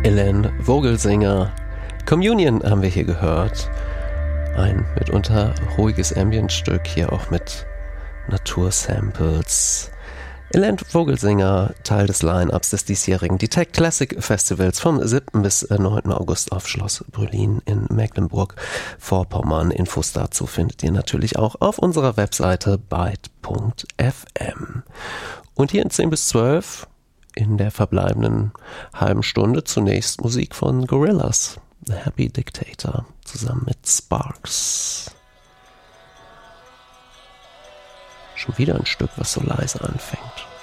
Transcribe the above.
Ellen Vogelsinger. Communion haben wir hier gehört. Ein mitunter ruhiges Ambient-Stück, hier auch mit Natursamples. Ellen Vogelsinger, Teil des Line-Ups des diesjährigen Detect Classic Festivals vom 7. bis 9. August auf Schloss Brülin in Mecklenburg-Vorpommern. Infos dazu findet ihr natürlich auch auf unserer Webseite byte.fm. Und hier in 10 bis 12 in der verbleibenden halben Stunde zunächst Musik von Gorillaz, The Happy Dictator, zusammen mit Sparks. Schon wieder ein Stück, was so leise anfängt.